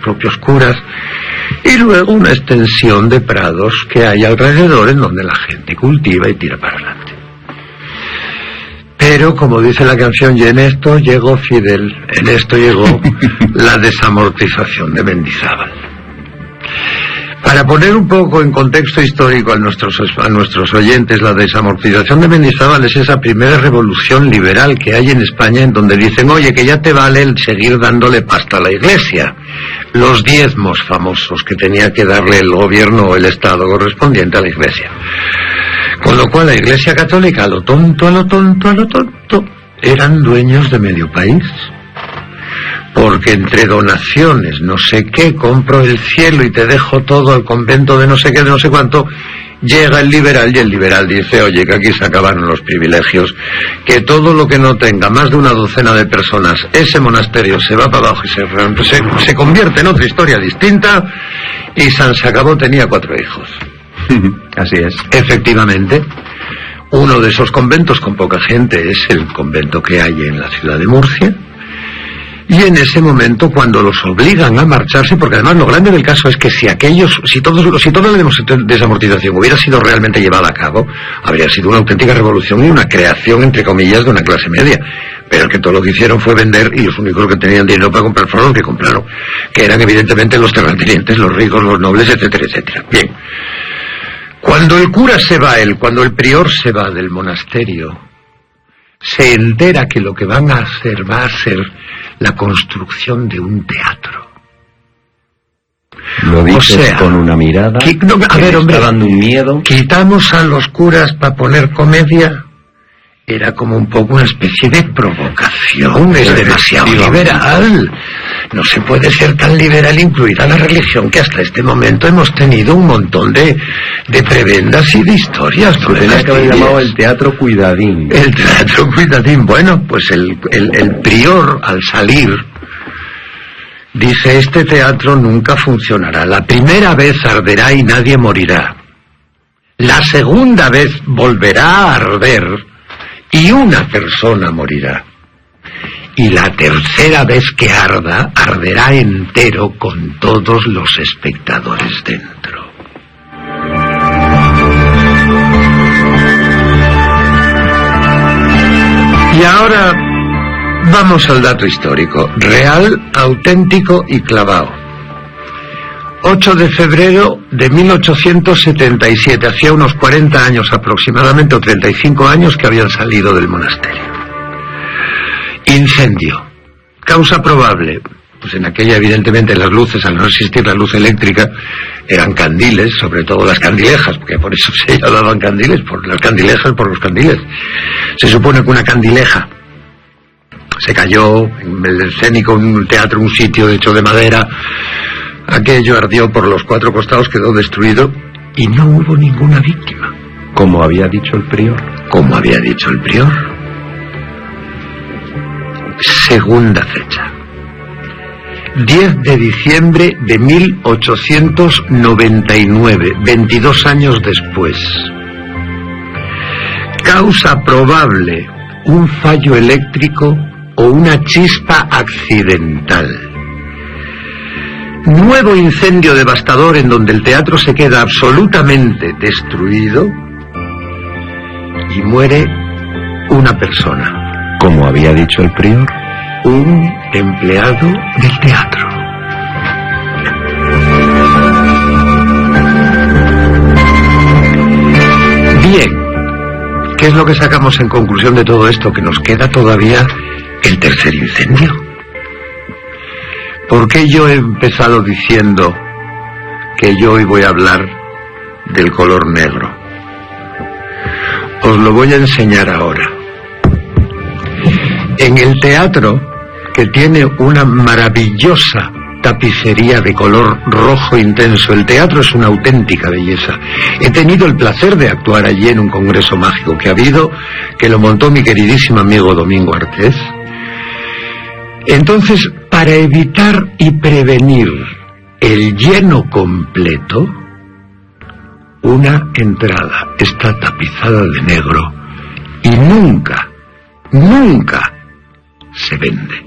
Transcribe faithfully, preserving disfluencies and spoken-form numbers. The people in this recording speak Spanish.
propios curas, y luego una extensión de prados que hay alrededor en donde la gente cultiva y tira para adelante. Pero, como dice la canción, y en esto llegó Fidel, en esto llegó la desamortización de Mendizábal. Para poner un poco en contexto histórico a nuestros, a nuestros oyentes, la desamortización de Mendizábal es esa primera revolución liberal que hay en España, en donde dicen, oye, que ya te vale el seguir dándole pasta a la Iglesia. Los diezmos famosos que tenía que darle el gobierno o el Estado correspondiente a la Iglesia. Con lo cual la Iglesia Católica, a lo tonto, a lo tonto, a lo tonto, eran dueños de medio país. Porque entre donaciones, no sé qué, compro el cielo y te dejo todo al convento de no sé qué, de no sé cuánto, llega el liberal y el liberal dice, oye, que aquí se acabaron los privilegios, que todo lo que no tenga más de una docena de personas, ese monasterio se va para abajo y se, se, se convierte en otra historia distinta, y San se acabó, tenía cuatro hijos. Así es. Efectivamente, uno de esos conventos con poca gente es el convento que hay en la ciudad de Murcia. Y en ese momento, cuando los obligan a marcharse, porque además lo grande del caso es que si aquellos, si todos, si toda la desamortización hubiera sido realmente llevada a cabo, habría sido una auténtica revolución y una creación, entre comillas, de una clase media. Pero que todo lo que hicieron fue vender, y los únicos que tenían dinero para comprar fueron los que compraron, que eran evidentemente los terratenientes, los ricos, los nobles, etcétera, etcétera. Bien. Cuando el cura se va, él, cuando el prior se va del monasterio, se entera que lo que van a hacer va a ser la construcción de un teatro. Lo dices, o sea, con una mirada que, no, a que ver, me hombre, está dando un miedo. Quitamos a los curas para poner comedia. Era como un poco una especie de provocación. Es demasiado liberal. No se puede ser tan liberal, incluida la religión, que hasta este momento hemos tenido un montón de, de prebendas y de historias. Se tenía que haber llamado el teatro Cuidadín. El teatro Cuidadín. Bueno, pues el, el, el prior, al salir, dice, este teatro nunca funcionará. La primera vez arderá y nadie morirá. La segunda vez volverá a arder y una persona morirá. Y la tercera vez que arda, arderá entero con todos los espectadores dentro. Y ahora vamos al dato histórico, real, auténtico y clavado. ocho de febrero de mil ochocientos setenta y siete, hacía unos cuarenta años aproximadamente, o treinta y cinco años que habían salido del monasterio. Incendio. Causa probable. Pues en aquella, evidentemente, las luces, al no existir la luz eléctrica, eran candiles, sobre todo las candilejas, porque por eso se llamaban candiles, por las candilejas, por los candiles. Se supone que una candileja se cayó en el escénico, un teatro, un sitio hecho de madera. Aquello ardió por los cuatro costados, quedó destruido y no hubo ninguna víctima. Como había dicho el prior. Como había dicho el prior. Segunda fecha. diez de diciembre de mil ochocientos noventa y nueve, veintidós años después. Causa probable, un fallo eléctrico o una chispa accidental. Nuevo incendio devastador en donde el teatro se queda absolutamente destruido y muere una persona. Como había dicho el prior, un empleado del teatro. Bien, ¿qué es lo que sacamos en conclusión de todo esto? Que nos queda todavía el tercer incendio. ¿Por qué yo he empezado diciendo que yo hoy voy a hablar del color negro? Os lo voy a enseñar ahora. En el teatro, que tiene una maravillosa tapicería de color rojo intenso, el teatro es una auténtica belleza. He tenido el placer de actuar allí en un congreso mágico que ha habido, que lo montó mi queridísimo amigo Domingo Artés. Entonces, para evitar y prevenir el lleno completo, una entrada está tapizada de negro y nunca, nunca se vende.